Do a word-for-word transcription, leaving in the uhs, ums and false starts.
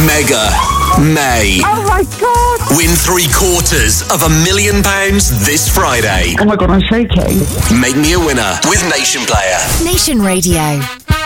Mega May. Oh my God! Win three quarters of a million pounds this Friday. Oh my God, I'm shaking. Make me a winner with Nation Player. Nation Radio.